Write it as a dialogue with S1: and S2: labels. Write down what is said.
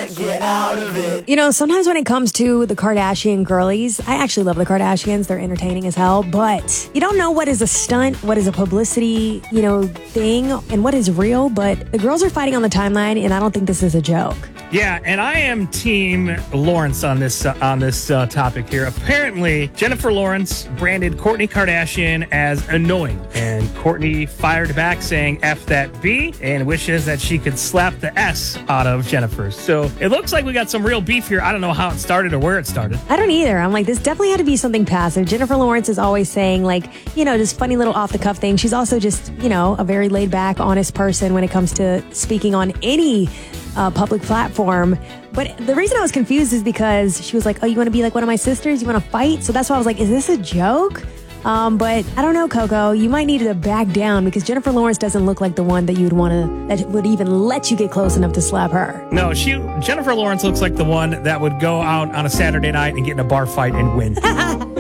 S1: get out of it.
S2: You know, sometimes when it comes to the Kardashian girlies, I actually love the Kardashians. They're entertaining as hell, but you don't know what is a stunt, what is a publicity, thing, and what is real, but the girls are fighting on the timeline, and I don't think this is a joke.
S3: Yeah, and I am Team Lawrence on this topic here. Apparently, Jennifer Lawrence branded Kourtney Kardashian as annoying, and Kourtney fired back saying F that B and wishes that she could slap the S out of Jennifer. So it looks like we got some real beef here. I don't know how it started or where it started.
S2: I don't either. I'm like, this definitely had to be something passive. Jennifer Lawrence is always saying just funny little off the cuff thing. She's also just, a very laid back, honest person when it comes to speaking on any public platform. But the reason I was confused is because she was like, oh, you want to be like one of my sisters? You want to fight? So that's why I was like, is this a joke? But I don't know, Coco. You might need to back down because Jennifer Lawrence doesn't look like the one that you'd want to, that would even let you get close enough to slap her.
S3: No, Jennifer Lawrence looks like the one that would go out on a Saturday night and get in a bar fight and win.